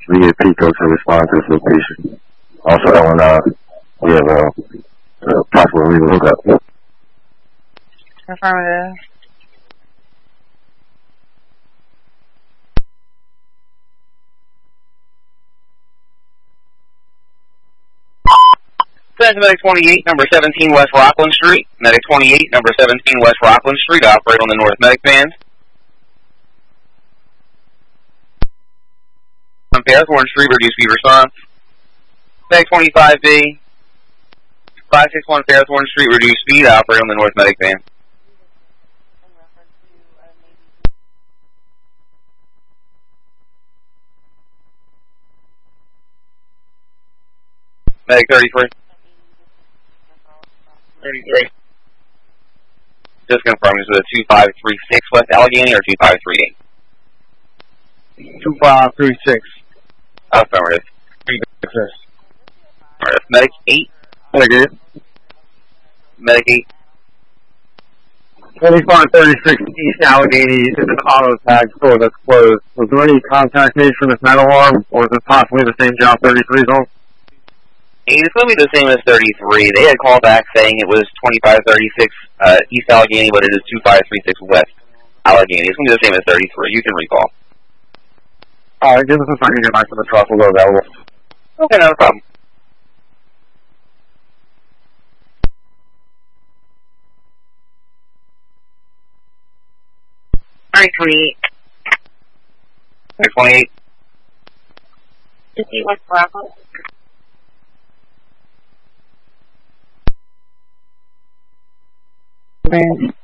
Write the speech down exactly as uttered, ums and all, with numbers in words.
We get Pico to respond to this location. Also, L and R, we have a, a possible legal hookup. Affirmative. Medic twenty-eight, number seventeen, West Rockland Street. Medic twenty-eight, number seventeen, West Rockland Street, operate on the North Medic band. On Fairthorn Street, reduce speed response. Medic twenty-five B, five six one Fairthorn Street, reduce speed, operate on the North Medic band. Medic thirty-three. thirty-three. Just confirm, is it a two five three six West Allegheny or two five three eight? two five three six. Affirmative. Affirmative. Medic eight. Medic eight. Medic eight. twenty-five thirty-six East Allegheny is an auto tag store that's closed. Was there any contact made from this metal arm, or is it possibly the same job thirty-three zone? It's going to be the same as thirty-three. They had called back saying it was twenty-five thirty-six uh, East Allegheny, but it is two five three six West Allegheny. It's going to be the same as thirty-three. You can recall. All right, give us a second to get back to the truck. We'll go available. Okay, no problem. Alright, twenty-eight. twenty-eight. fifty West Rockland. Band.